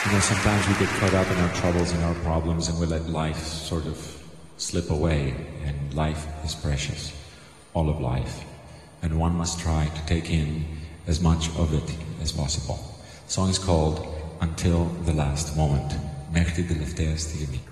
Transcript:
Sometimes we get caught up in our troubles and our problems and we let life sort of slip away. And life is precious, all of life. And one must try to take in as much of it as possible. The song is called Until the Last Moment. Μέχρι την τελευταία στιγμή.